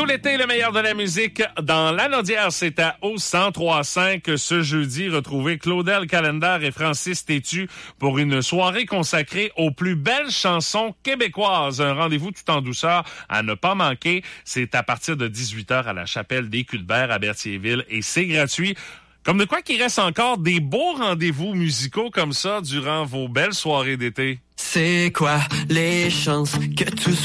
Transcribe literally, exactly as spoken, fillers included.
Tout l'été, le meilleur de la musique dans l'Anaudière, c'est à au cent trois virgule cinq ce jeudi. Retrouvez Claudel Calendar et Francis Tétu pour une soirée consacrée aux plus belles chansons québécoises. Un rendez-vous tout en douceur à ne pas manquer. C'est à partir de dix-huit heures à la chapelle des Culbert à Berthierville et c'est gratuit. Comme de quoi qu'il reste encore des beaux rendez-vous musicaux comme ça durant vos belles soirées d'été. C'est quoi les chances que tout